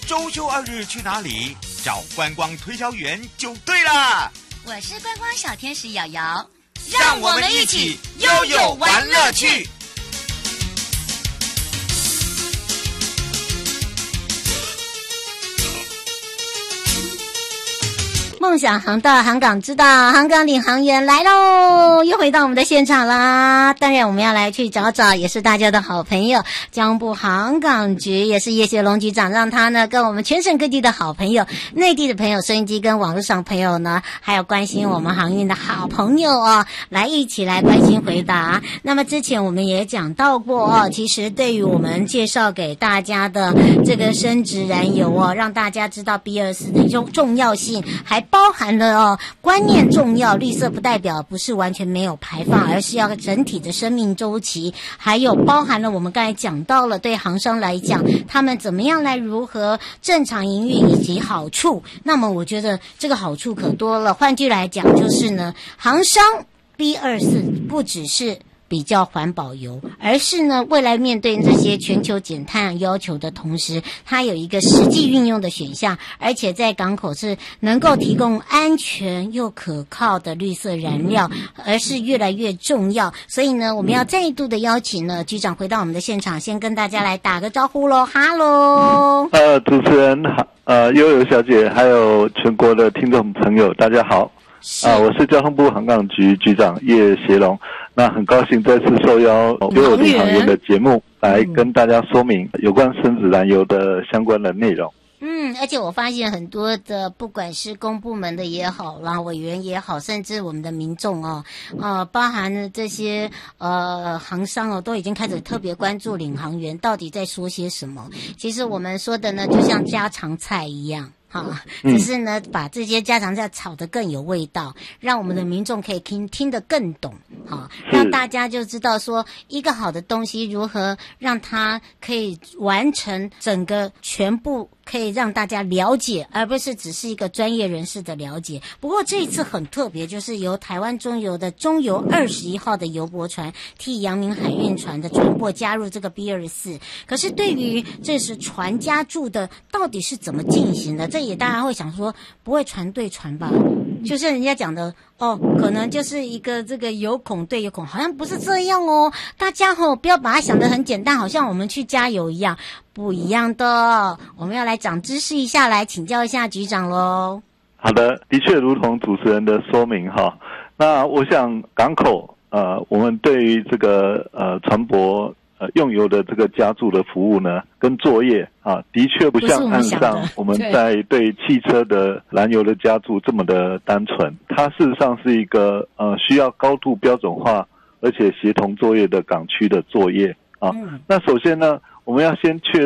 周休2日去哪里？找观光推销员就对了。 我是观光小天使瑶瑶， 让我们一起悠悠玩乐趣。 梦想航道，航港之道，航港领航员来喽！又回到我们的现场啦。当然我们要来去找找，也是大家的好朋友，交通部航港局，也是叶学龙局长，让他呢跟我们全省各地的好朋友，内地的朋友，收音机跟网络上朋友呢，还有关心我们航运的好朋友哦，来一起来关心回答。那么之前我们也讲到过哦，其实对于我们介绍给大家的这个生质燃油哦，让大家知道 B24 的重要性，还包含了观念重要，绿色不代表不是完全没有排放，而是要整体的生命周期，还有包含了我们刚才讲到了对航商来讲，他们怎么样来如何正常营运以及好处。那么我觉得这个好处可多了，换句来讲就是呢，航商 B24 不只是比较环保油，而是呢未来面对这些全球减碳要求的同时，它有一个实际运用的选项，而且在港口是能够提供安全又可靠的绿色燃料，而是越来越重要。所以呢，我们要再度的邀请呢局长回到我们的现场，先跟大家来打个招呼咯。哈喽， 主持人好，悠悠小姐，还有全国的听众朋友，大家好。我是交通部航港局局长叶协龙，那很高兴再次受邀悠悠领航员的节目来跟大家说明有关生质燃油的相关的内容。 而且我发现很多的不管是公部门的也好啦，委员也好，甚至我们的民众包含了这些航商都已经开始特别关注领航员到底在说些什么。其实我们说的呢，就像家常菜一样。只是呢，把这些家常菜炒得更有味道，让我们的民众可以听得更懂，让大家就知道说一个好的东西如何让它可以完成整个全部，可以让大家了解，而不是只是一个专业人士的了解。不过这一次很特别，就是由台湾中油的中油21号的油驳船替阳明海运船的船舶加入这个 B24。可是对于这是船家住的到底是怎么进行的，这也大家会想说，不会船对船吧？就是人家讲的可能就是一个这个有孔对有孔，好像不是这样哦。大家不要把它想得很简单，好像我们去加油一样，不一样的。我们要来长知识一下，来请教一下局长咯。 好的，的确如同主持人的说明哈。那我想港口我们对于这个船舶用油的这个加注的服务呢，跟作业的确不像岸上我们在对汽车的燃油的加注这么的单纯，它事实上是一个需要高度标准化而且协同作业的港区的作业那首先呢，我们要先确